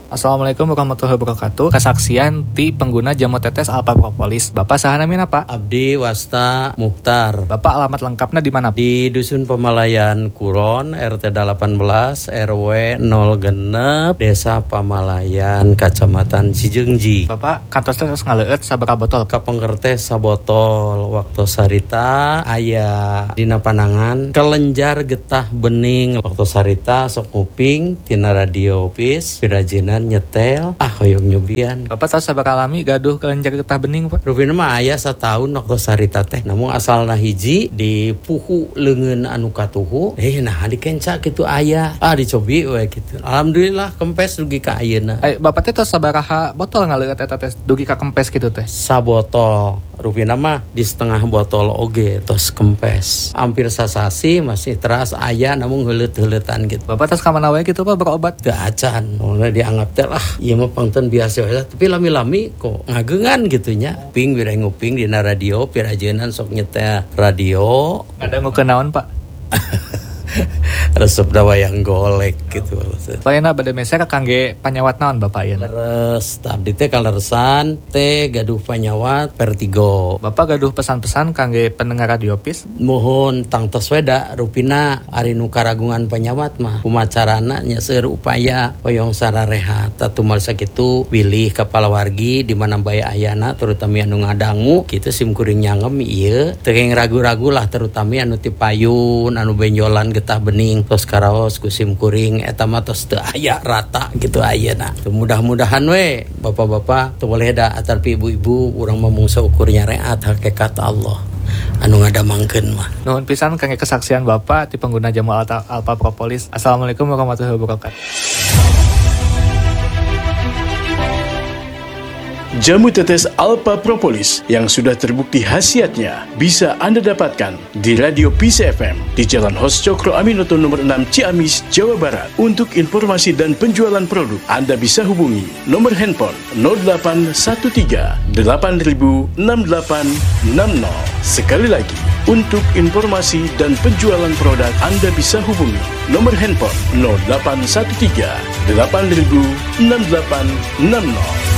Assalamualaikum warahmatullahi wabarakatuh. Kesaksian ti pengguna jamu tetes Alpha Propolis. Bapak saha namina Pak? Abdi Wasta Mukhtar. Bapak alamat lengkapnya di mana? Di Dusun Pamalayan Kuron, RT 18, RW 0 Desa Pamalayan, Kacamatan Cijeungji. Bapak kantos terus ngaleueut sabaraha botol? Kapengker sabotol waktu sarita aya dina panangan kelenjar getah bening waktu sarita sok nguping tina radio opis pirajinan nyetel hoyong nyubian. Bapak tahu sabaraha lami gaduh kelenjar getah bening Pak? Rupina mah aya satahun waktu sarita teh namun asalna hiji di puhu leungeun anu katuhu nah dikenca kitu aya dicobi we kitu. Alhamdulillah kempes dugi ka ayeuna. Bapak teh tos sabaraha botol ngaleueut eta teh dugi ka kempes kitu teh? Sabotol. Rupina mah di setengah botol oge tos kempes. Hampir sasasi masih teras aya namun heuleut-heuleutan gitu. Bapak tos ka mana wae kitu Pak berobat? Teu acan. Mulai dianggap teh lah ieu mah pangten biasa we tapi lami-lami kok ngageungan gitu nya. Ping bire nguping dina radio pirajeunan sok nyetel radio. Ngadangu kenaon Pak? Resep dawayang golek gitu. Lainna bade meser kangge panyawat naon Bapak ieu? Leres, abdi teh kaleresan teh gaduh panyawat Vertigo. Bapak gaduh pesan-pesan kangge pendengar radio pis? Mohon tangtos weda rupina ari nu karagungan panyawat mah kumacarana nya seueur upaya hoyong sararehat tatumal sakitu pilih kepala wargi di mana bae ayana terutama anu ngadangu kitu simkuring nyangem ieu teu ragu-ragu lah terutama anu ti payun anu benjolan getah bening tos karaos ku simkuring eta mah tos teu aya rata gitu ayeuna. Mudah-mudahan we bapak-bapak teu boleh da atarpi ibu-ibu urang mah mung saukur nyareat hakikat Allah anu ngadamangkeun mah. Nuhun pisan kangge kesaksian Bapak ti pengguna jamu Alpha Propolis. Assalamualaikum warahmatullahi wabarakatuh. Jamu tetes Alpha Propolis yang sudah terbukti khasiatnya bisa Anda dapatkan di Radio Peace FM di Jalan Hos Cokro Aminoto nomor 6 Ciamis, Jawa Barat. Untuk informasi dan penjualan produk, Anda bisa hubungi nomor handphone 0813 8000 6860. Sekali lagi, untuk informasi dan penjualan produk, Anda bisa hubungi nomor handphone 0813 8000 6860.